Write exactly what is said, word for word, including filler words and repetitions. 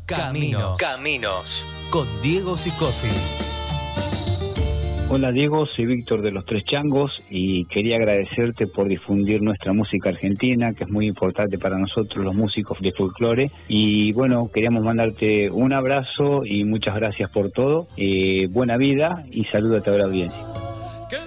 Caminos. Caminos. Con Diego Sicosi. Hola Diego, soy Víctor de Los Tres Changos y quería agradecerte por difundir nuestra música argentina, que es muy importante para nosotros los músicos de folclore. Y bueno, queríamos mandarte un abrazo y muchas gracias por todo. Eh, buena vida y saludo a toda la audiencia.